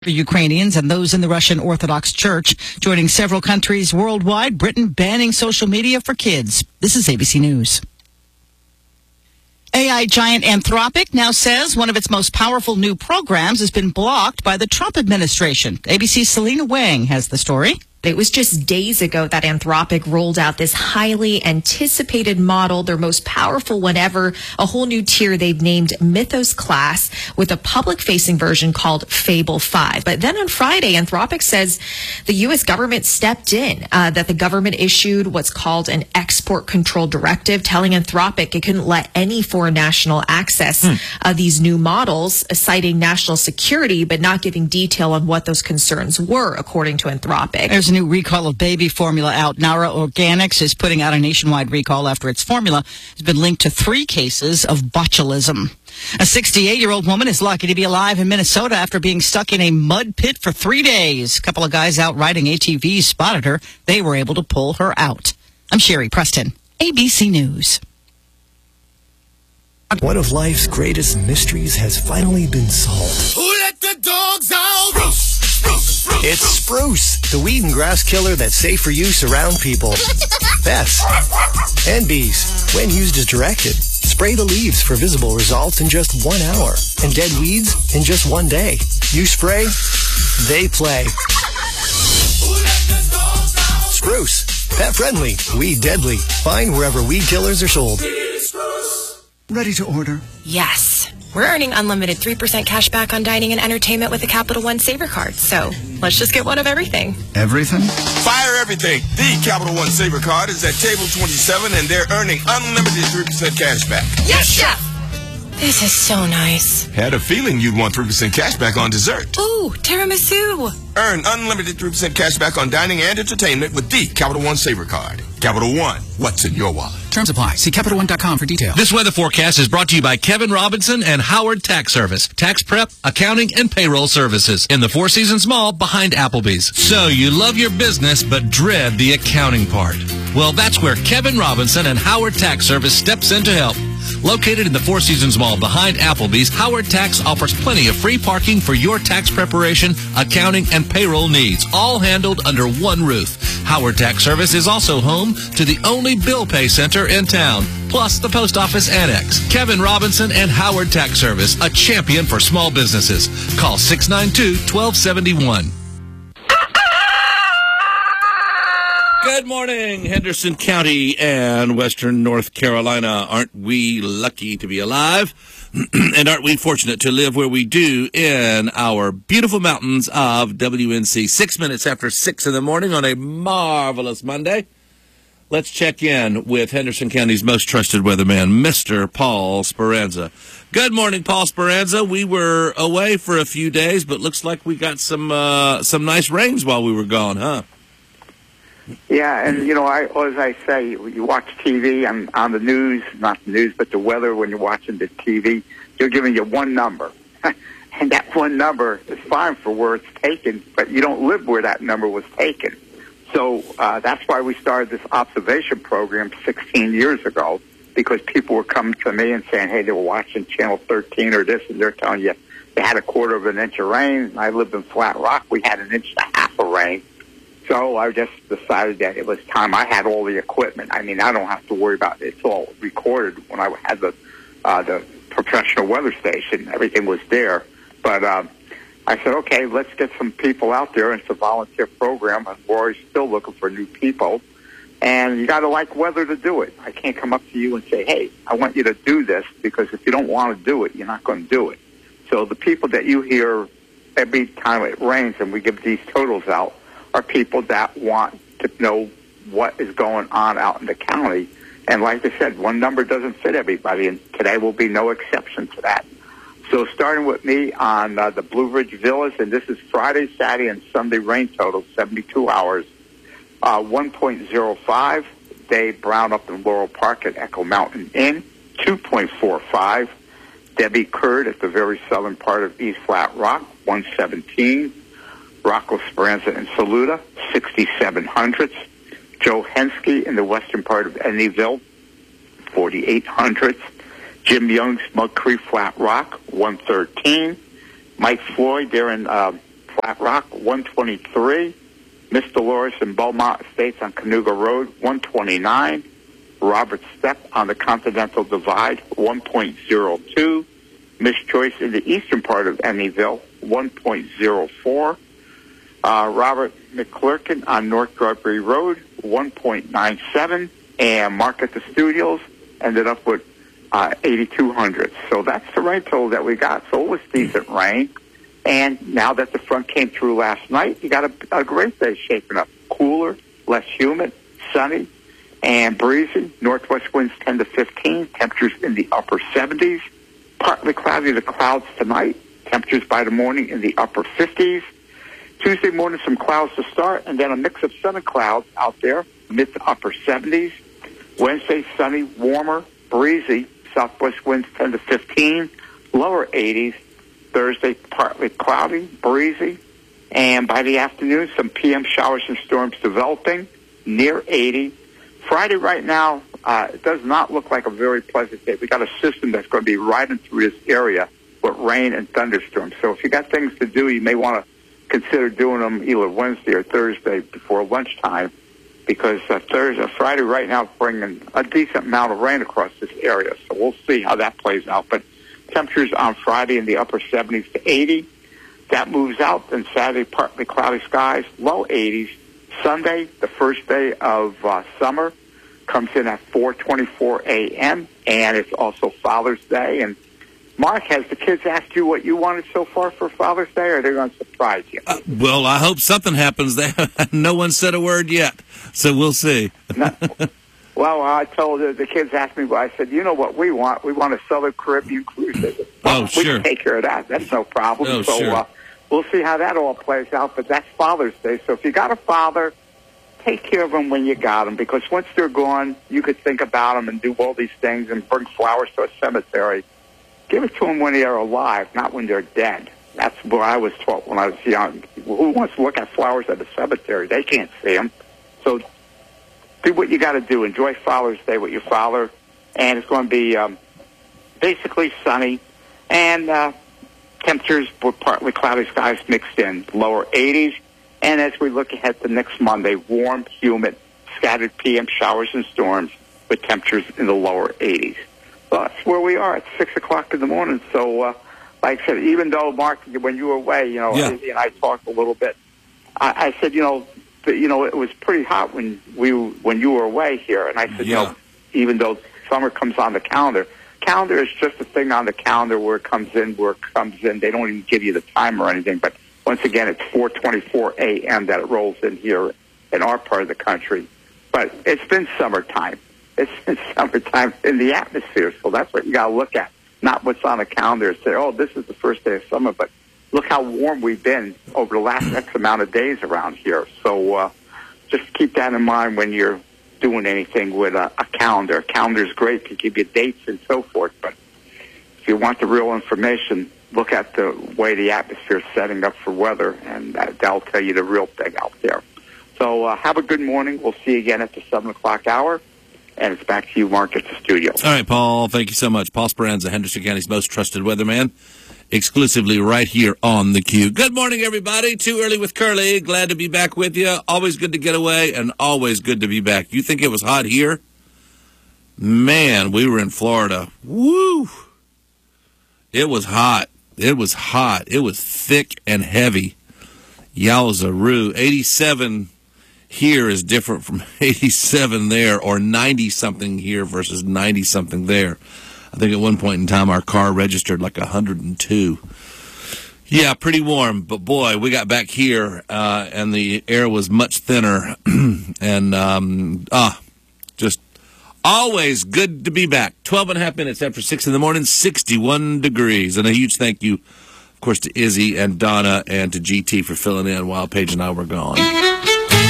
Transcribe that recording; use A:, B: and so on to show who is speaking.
A: The Ukrainians and those in the Russian Orthodox Church, joining several countries worldwide, Britain banning social media for kids. This is ABC News. AI giant Anthropic now says one of its most powerful new programs has been blocked by the Trump administration. ABC's Selena Wang has the story.
B: It was just days ago that Anthropic rolled out this highly anticipated model, their most powerful one ever, a whole new tier they've named Mythos Class, with a public-facing version called Fable 5. But then on Friday, Anthropic says the U.S. government stepped in, that the government issued what's called an export control directive, telling Anthropic it couldn't let any foreign national access these new models, citing national security, but not giving detail on what those concerns were, according to Anthropic.
A: There's a new recall of baby formula out. Nara Organics is putting out a nationwide recall after its formula has been linked to 3 cases of botulism. A 68-year-old woman is lucky to be alive in Minnesota after being stuck in a mud pit for 3 days. A couple of guys out riding ATVs spotted her. They were able to pull her out. I'm Sherry Preston, ABC News.
C: One of life's greatest mysteries has finally been solved.
D: Who let the dogs out?
C: It's Spruce, the weed and grass killer that's safe for use around people, pests, and bees. When used as directed, spray the leaves for visible results in just 1 hour, and dead weeds in just 1 day. You spray, they play. Spruce, pet friendly, weed deadly. Find wherever weed killers are sold.
E: Ready to order?
F: Yes. We're earning unlimited 3% cash back on dining and entertainment with a Capital One Saver card. So let's just get one of everything.
E: Everything?
D: Fire everything. The Capital One Saver card is at table 27, and they're earning unlimited 3% cash back.
F: Yes, Chef! This is so nice.
D: Had a feeling you'd want 3% cash back on dessert.
F: Ooh, tiramisu.
D: Earn unlimited 3% cash back on dining and entertainment with the Capital One Saver card. Capital One, what's in your wallet?
E: Terms apply. See CapitalOne.com for details.
G: This weather forecast is brought to you by Kevin Robinson and Howard Tax Service. Tax prep, accounting, and payroll services. In the Four Seasons Mall behind Applebee's. So you love your business but dread the accounting part. Well, that's where Kevin Robinson and Howard Tax Service steps in to help. Located in the Four Seasons Mall behind Applebee's, Howard Tax offers plenty of free parking for your tax preparation, accounting, and payroll needs, all handled under one roof. Howard Tax Service is also home to the only bill pay center in town, plus the post office annex. Kevin Robinson and Howard Tax Service, a champion for small businesses. Call 692-1271. Good morning, Henderson County and Western North Carolina. Aren't we lucky to be alive? And aren't we fortunate to live where we do in our beautiful mountains of WNC? 6 minutes after 6 in the morning on a marvelous Monday. Let's check in with Henderson County's most trusted weatherman, Mr. Paul Speranza. Good morning, Paul Speranza. We were away for a few days, but looks like we got some nice rains while we were gone, huh?
H: Yeah, and, you know, as I say, you watch TV on the news, not the news, but the weather when you're watching the TV, they're giving you one number. And that one number is fine for where it's taken, but you don't live where that number was taken. So that's why we started this observation program 16 years ago, because people were coming to me and saying, hey, they were watching Channel 13 or this, and they're telling you they had 1/4 of an inch of rain. And I lived in Flat Rock. We had 1.5 inches of rain. So I just decided that it was time. I had all the equipment. I mean, I don't have to worry about it. It's all recorded. When I had the professional weather station, everything was there. But I said, okay, let's get some people out there. And it's a volunteer program. And we're always still looking for new people. And you got to like weather to do it. I can't come up to you and say, hey, I want you to do this, because if you don't want to do it, you're not going to do it. So the people that you hear every time it rains and we give these totals out are people that want to know what is going on out in the county. And like I said, one number doesn't fit everybody, and today will be no exception to that. So starting with me on the Blue Ridge Villas, and this is Friday, Saturday, and Sunday rain total, 72 hours. 1.05, Dave Brown up in Laurel Park at Echo Mountain Inn. 2.45, Debbie Curd at the very southern part of East Flat Rock. 117, Rocco Speranza in Saluda, 6,700. Joe Henske in the western part of Eddyville, 4,800. Jim Young's Mud Creek Flat Rock, 113. Mike Floyd there in Flat Rock, 123. Miss Dolores in Beaumont Estates on Canoga Road, 129. Robert Step on the Continental Divide, 1.02. Miss Joyce in the eastern part of Emmyville, 1.04. Robert McClurkin on North Broadbury Road, 1.97. And Mark at the Studios ended up with 8,200. So that's the rain total that we got. So it was decent rain. And now that the front came through last night, you got a great day shaping up. Cooler, less humid, sunny, and breezy. Northwest winds 10 to 15. Temperatures in the upper 70s. Partly cloudy to clouds tonight. Temperatures by the morning in the upper 50s. Tuesday morning, some clouds to start, and then a mix of sun and clouds out there, mid to upper 70s. Wednesday, sunny, warmer, breezy. Southwest winds 10 to 15. Lower 80s. Thursday, partly cloudy, breezy. And by the afternoon, some PM showers and storms developing, near 80. Friday right now, it does not look like a very pleasant day. We got a system that's going to be riding through this area with rain and thunderstorms. So if you got things to do, you may want to consider doing them either Wednesday or Thursday before lunchtime, because Friday right now is bringing a decent amount of rain across this area. So we'll see how that plays out. But temperatures on Friday in the upper 70s to 80. That moves out. And Saturday, partly cloudy skies, low 80s. Sunday, the first day of summer, comes in at 4:24 a.m., and it's also Father's Day. And Mark, has the kids asked you what you wanted so far for Father's Day, or are they going to surprise you?
G: Well, I hope something happens there. No one said a word yet, so we'll see.
H: Well, I told the kids asked me, I said, you know what we want? We want a Southern Caribbean cruise.
G: Oh,
H: we
G: sure.
H: can take care of that. That's no problem.
G: Oh,
H: so
G: sure.
H: We'll see how that all plays out, but that's Father's Day. So if you got a father, take care of them when you got them, because once they're gone, you could think about them and do all these things and bring flowers to a cemetery. Give it to them when they're alive, not when they're dead. That's what I was taught when I was young. Who wants to look at flowers at the cemetery? They can't see them. So do what you got to do. Enjoy Father's Day with your father. And it's going to be basically sunny. And temperatures with partly cloudy skies mixed in, lower 80s. And as we look ahead to next Monday, warm, humid, scattered PM showers and storms with temperatures in the lower 80s. Well, that's where we are at 6 o'clock in the morning. So, like I said, even though, Mark, when you were away, Izzy and I talked a little bit, I said, it was pretty hot when you were away here. And I said, even though summer comes on the calendar is just a thing on the calendar where it comes in. They don't even give you the time or anything. But once again, it's 4:24 a.m. that it rolls in here in our part of the country. But it's been summertime. It's been summertime in the atmosphere. So that's what you got to look at, not what's on the calendar and say, oh, this is the first day of summer. But look how warm we've been over the last X amount of days around here. So just keep that in mind when you're doing anything with a calendar. A calendar's great to give you dates and so forth. But if you want the real information, look at the way the atmosphere is setting up for weather, and that'll tell you the real thing out there. So have a good morning. We'll see you again at the 7 o'clock hour. And it's back to you, Mark, at the studio.
G: All right, Paul, thank you so much. Paul Speranza, Henderson County's most trusted weatherman, exclusively right here on the Q. Good morning, everybody. Too early with Curly. Glad to be back with you. Always good to get away and always good to be back. You think it was hot here? Man, we were in Florida. Woo! It was hot. It was hot. It was thick and heavy. Yowzaroo. 87 here is different from 87 there, or 90-something here versus 90-something there. I think at one point in time our car registered like 102. Yeah, pretty warm, but boy, we got back here and the air was much thinner. And just always good to be back. 12 and a half minutes after 6 in the morning, 61 degrees. And a huge thank you, of course, to Izzy and Donna and to GT for filling in while Paige and I were gone.